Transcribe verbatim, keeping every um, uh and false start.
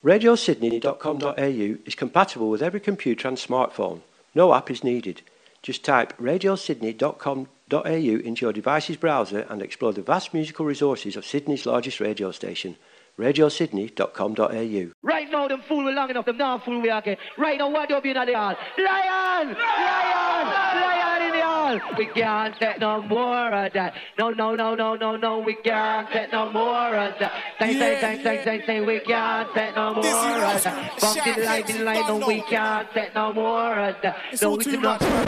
radio sydney dot com dot a u is compatible with every computer and smartphone. No app is needed. Just type radio sydney dot com dot a u into your device's browser and explore the vast musical resources of Sydney's largest radio station, radio sydney dot com dot a u. Right now, them fool we long enough, them not fool we again. Right now, what do you be in the hall? Lion! Lion! Lion in the hall! We can't take no more of that. No, no, no, no, no, no, we can't take no more of that. Say, say, say, say, say, say, we can't take no more of that. Fucking light, light, no, we can't take no more of that. No, we do not.